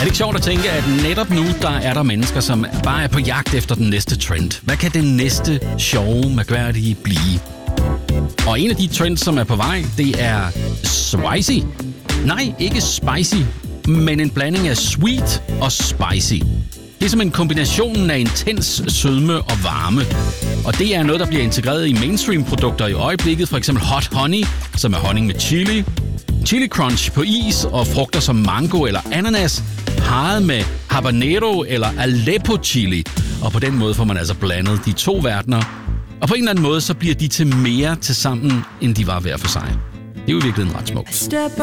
det ikke sjovt at tænke, at netop nu, der er der mennesker, som bare er på jagt efter den næste trend? Hvad kan den næste sjove, mærkværdige blive? Og en af de trends, som er på vej, det er spicy. Nej, ikke spicy, men en blanding af sweet og spicy. Det er som en kombination af intens sødme og varme. Og det er noget, der bliver integreret i mainstream-produkter i øjeblikket. For eksempel hot honey, som er honning med chili. Chili crunch på is og frugter som mango eller ananas, parret med habanero eller Aleppo chili. Og på den måde får man altså blandet de to verdener. Og på en eller anden måde, så bliver de til mere til sammen, end de var hver for sig. Det er jo i virkeligheden ret smukt.